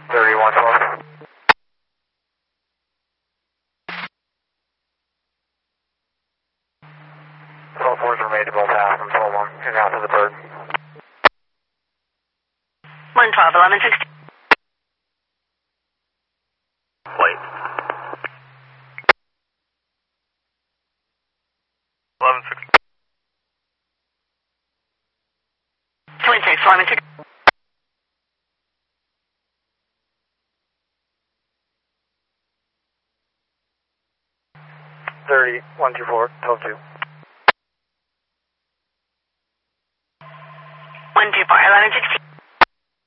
3112. All fours were made to both halves from 12-1 and out to the bird. 112, 1160. Late. 1160. Twin 6, 1160. Thirty 124, 12-2. 124, 1116.